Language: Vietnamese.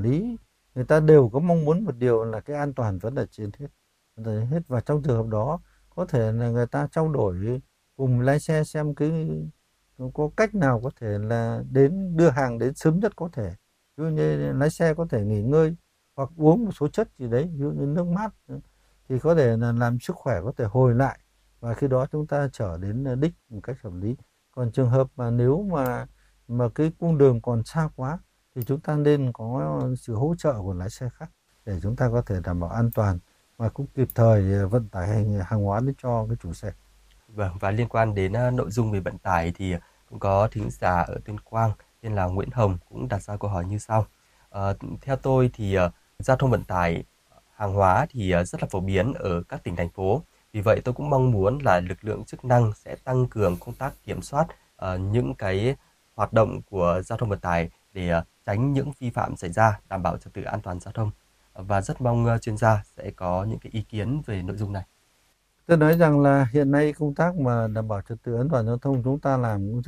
quản lý người ta đều có mong muốn một điều là cái an toàn vẫn là trên hết. Và trong trường hợp đó có thể là người ta trao đổi cùng lái xe xem có cách nào có thể là đưa hàng đến sớm nhất có thể. Ví dụ như lái xe có thể nghỉ ngơi hoặc uống một số chất gì đấy, ví dụ như nước mát, thì có thể là làm sức khỏe có thể hồi lại, và khi đó chúng ta trở đến đích một cách hợp lý. Còn trường hợp mà nếu mà cái cung đường còn xa quá thì chúng ta nên có sự hỗ trợ của lái xe khác để chúng ta có thể đảm bảo an toàn và cũng kịp thời vận tải hàng hóa đến cho cái chủ xe. Vâng, và liên quan đến nội dung về vận tải thì cũng có thính giả ở Tuyên Quang tên là Nguyễn Hồng cũng đặt ra câu hỏi như sau. Theo tôi thì giao thông vận tải hàng hóa thì rất là phổ biến ở các tỉnh thành phố. Vì vậy tôi cũng mong muốn là lực lượng chức năng sẽ tăng cường công tác kiểm soát những cái hoạt động của giao thông vận tải để tránh những vi phạm xảy ra, đảm bảo trật tự an toàn giao thông. Và rất mong chuyên gia sẽ có những cái ý kiến về nội dung này. Tôi nói rằng là hiện nay công tác mà đảm bảo trật tự an toàn giao thông chúng ta làm cũng